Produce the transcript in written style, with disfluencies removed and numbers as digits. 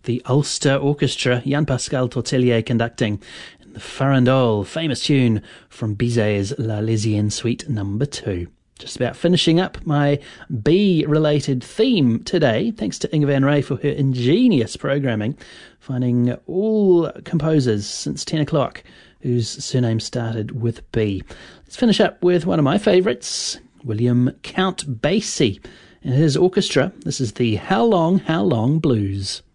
the Ulster Orchestra, Jan Pascal Tortelier conducting, in the Farandole, famous tune from Bizet's La Lysienne Suite No. 2. Just about finishing up my bee-related theme today, thanks to Inge van Ray for her ingenious programming, finding all composers since 10 o'clock whose surname started with B. Let's finish up with one of my favourites, William Count Basie and his orchestra. This is the How Long, How Long Blues.